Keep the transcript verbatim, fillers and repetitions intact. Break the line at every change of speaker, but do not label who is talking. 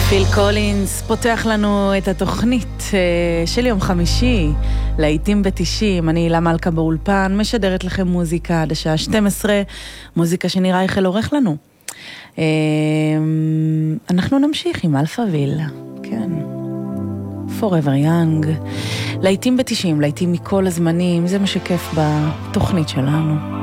פיל קולינס פותח לנו את התוכנית של יום חמישי, להיטים בתשעים. אני הילה מלכה באולפן, משדרת לכם מוזיקה עד השעה שתים עשרה, מוזיקה שנראה איך עורך לנו. אנחנו נמשיך עם אלפאביל, כן. Forever Young, להיטים בתשעים, להיטים מכל הזמנים, זה מה שכיף בתוכנית שלנו.